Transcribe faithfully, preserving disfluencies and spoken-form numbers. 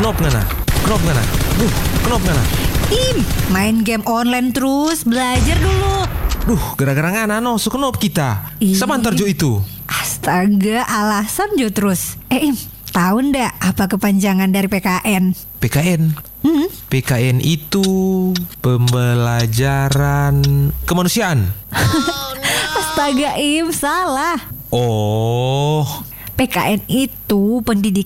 Kenop ngana? Kenop ngana? Duh, kenop ngana? Im, main game online terus, belajar dulu. Duh, gara-gara ngana no, so kenop kita. Ih. Sabantar jo itu. Astaga, alasan jo terus. Eh Im, tahu ndak apa kepanjangan dari P K N? P K N. Hmm? P K N itu pembelajaran kemanusiaan. Astaga Im, salah. Oh, P K N itu pendidikan